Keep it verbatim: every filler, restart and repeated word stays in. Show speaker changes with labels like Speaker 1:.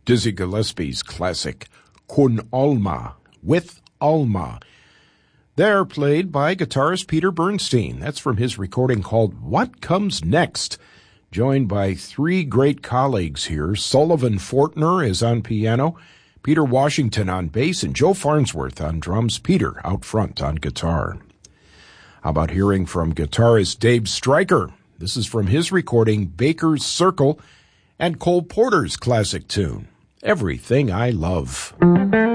Speaker 1: Dizzy Gillespie's classic Con Alma, with Alma. They're played by guitarist Peter Bernstein. That's from his recording called What Comes Next, joined by three great colleagues here. Sullivan Fortner is on piano, Peter Washington on bass, and Joe Farnsworth on drums, Peter out front on guitar. How about hearing from guitarist Dave Stryker? This is from his recording Baker's Circle and Cole Porter's classic tune, Everything I Love.